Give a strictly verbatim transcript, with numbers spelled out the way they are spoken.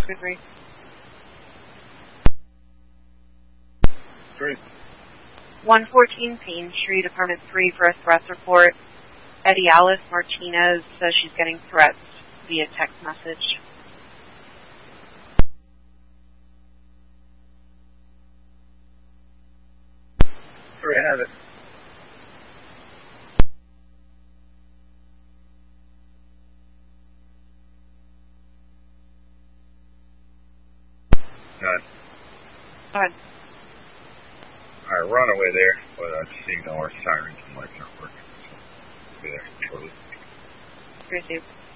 Good three. Three. one fourteen Payne Street, apartment three for a threats report. Eddie Alice Martinez says she's getting threats via text message. Three, I have it. None. Go ahead. Alright, we're on our way there, but uh, signal our sirens and lights aren't working. So, we'll be there shortly. Received.